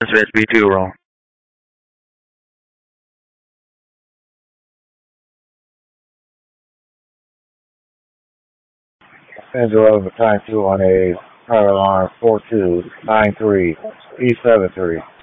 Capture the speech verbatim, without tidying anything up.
Switch B two roll. Angel eleven, time two on a power alarm four two nine three E seven three.